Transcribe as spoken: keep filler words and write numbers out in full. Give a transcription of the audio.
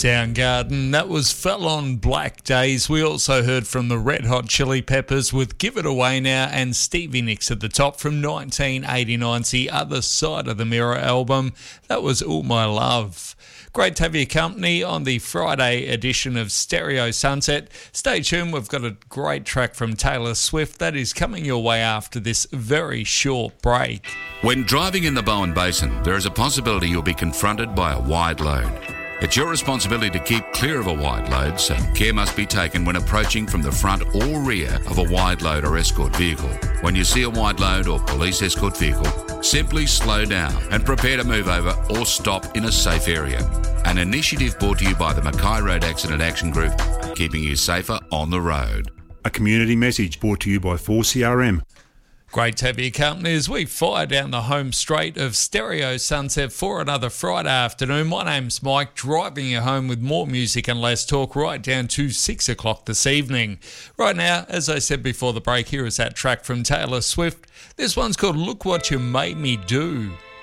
Soundgarden. That was Fell on Black Days. We also heard from the Red Hot Chili Peppers with Give It Away Now, and Stevie Nicks at the top from nineteen eighty-nine's The Other Side of the Mirror album. That was All My Love. Great to have your company on the Friday edition of Stereo Sunset. Stay tuned, we've got a great track from Taylor Swift that is coming your way after this very short break. When driving in the Bowen Basin, there is a possibility you'll be confronted by a wide load. It's your responsibility to keep clear of a wide load, so care must be taken when approaching from the front or rear of a wide load or escort vehicle. When you see a wide load or police escort vehicle, simply slow down and prepare to move over or stop in a safe area. An initiative brought to you by the Mackay Road Accident Action Group, keeping you safer on the road. A community message brought to you by four C R M. Great to have your company as we fire down the home straight of Stereo Sunset for another Friday afternoon. My name's Mike, driving you home with more music and less talk right down to six o'clock this evening. Right now, as I said before the break, here is that track from Taylor Swift. This one's called Look What You Made Me Do.